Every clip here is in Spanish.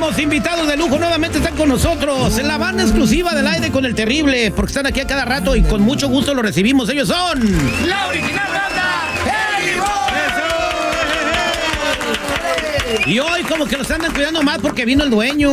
tenemos invitados de lujo, nuevamente están con nosotros, la banda exclusiva del aire con el terrible, porque están aquí a cada rato y con mucho gusto los recibimos. Ellos son la original banda El Limón. Y hoy como que los andan cuidando más porque vino el dueño.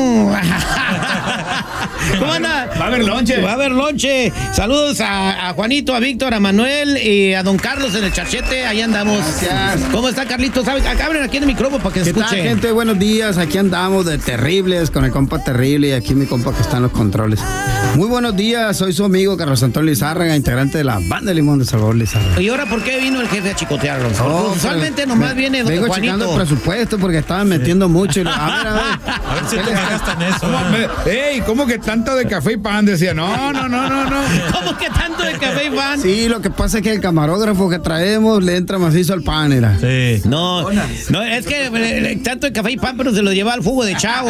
¿Cómo anda? Va a haber lonche. Va a haber lonche. Saludos a Juanito, a Víctor, a Manuel y a don Carlos en el chachete. Ahí andamos. Gracias. ¿Cómo está, Carlitos? Abren aquí en el micrófono para que se ¿Qué escuche. tal, gente? Buenos días. Aquí andamos de terribles con el compa terrible y aquí mi compa que está en los controles. Muy buenos días. Soy su amigo Carlos Antonio Lizárraga, integrante de la banda Limón de Salvador Lizárraga. ¿Y ahora por qué vino el jefe a chicotearlos? Usualmente pues, nomás viene don vengo Juanito. checando el presupuesto porque estaban metiendo mucho. Y A ver si te gastan eso. Ey, ¿cómo que tanto de café y pan? Decía, no. ¿Cómo que tanto de café y pan? Sí, lo que pasa es que el camarógrafo que traemos le entra macizo al pan, era. Sí. No, es que tanto de café y pan, pero se lo lleva al jugo de chavo.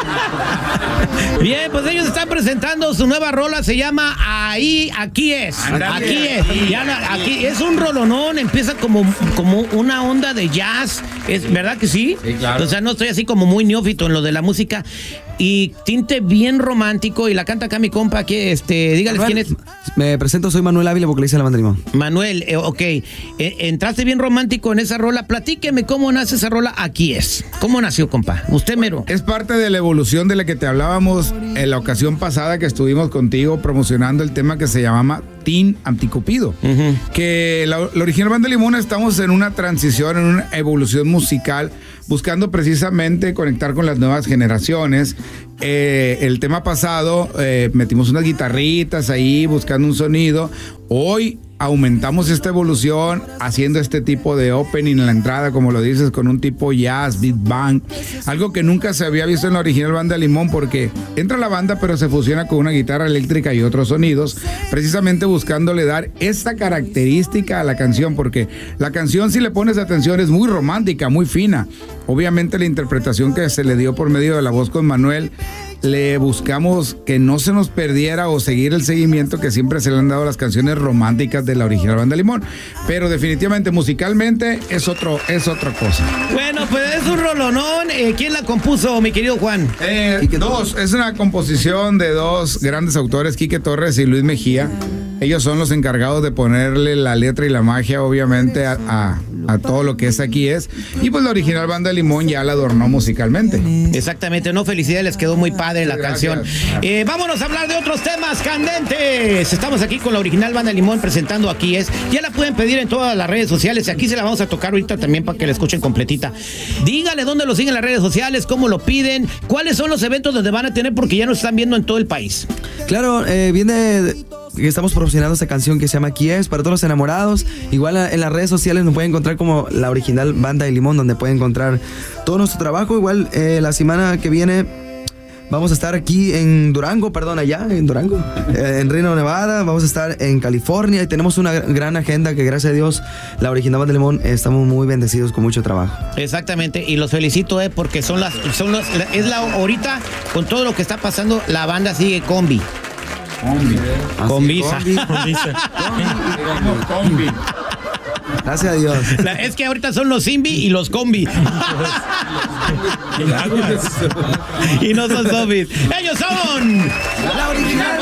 Bien, pues ellos están presentando su nueva rola, se llama Aquí es. Aquí es. Aquí es un rolonón, empieza como una onda de jazz, ¿verdad que sí? Sí, claro. O sea, no estoy así como muy neófito en lo de la música y tinte bien romántico y la canta acá mi compa, que dígales Manuel, quién es. Me presento, soy Manuel Ávila, vocalista de la banda Limón. Manuel, ok, entraste bien romántico en esa rola, platíqueme cómo nace esa rola, Aquí es. ¿Cómo nació, compa? Usted mero. Es parte de la evolución de la que te hablábamos en la ocasión pasada que estuvimos contigo promocionando el tema que se llamaba Teen Anticupido. Que la original banda Limón estamos en una transición, en una evolución musical, buscando precisamente conectar con las nuevas generaciones. El tema pasado metimos unas guitarritas ahí buscando un sonido. Hoy aumentamos esta evolución haciendo este tipo de opening en la entrada, como lo dices, con un tipo jazz, beat band, algo que nunca se había visto en la original banda Limón, porque entra la banda pero se fusiona con una guitarra eléctrica y otros sonidos, precisamente buscándole dar esta característica a la canción, porque la canción, si le pones atención, es muy romántica, muy fina. Obviamente la interpretación que se le dio por medio de la voz con Manuel, le buscamos que no se nos perdiera o seguir el seguimiento que siempre se le han dado a las canciones románticas de la original banda Limón, pero definitivamente musicalmente es otra cosa. Bueno, pues es un rolonón. ¿Quién la compuso, mi querido Juan? Es una composición de dos grandes autores, Quique Torres y Luis Mejía. Ellos son los encargados de ponerle la letra y la magia, obviamente, a todo lo que es Aquí es. Y pues la original banda Limón ya la adornó musicalmente. Exactamente, no, felicidades, les quedó muy padre la canción. Vámonos a hablar de otros temas candentes. Estamos aquí con la original banda Limón presentando Aquí es. Ya la pueden pedir en todas las redes sociales. Aquí se la vamos a tocar ahorita también para que la escuchen completita. Dígale dónde lo siguen en las redes sociales, cómo lo piden, cuáles son los eventos donde van a tener, porque ya nos están viendo en todo el país. Claro, viene que estamos promocionando esta canción que se llama Aquí es, para todos los enamorados. Igual en las redes sociales nos pueden encontrar como la original banda de Limón, donde pueden encontrar todo nuestro trabajo. Igual la semana que viene vamos a estar aquí en Durango, en Reno, Nevada. Vamos a estar en California y tenemos una gran agenda que, gracias a Dios, la original banda de Limón, estamos muy bendecidos con mucho trabajo. Exactamente, y los felicito porque ahorita con todo lo que está pasando, la banda sigue combi. Combi. Gracias a Dios. Es que ahorita son los Simbi y los combi. Y no son zombies. Ellos son la original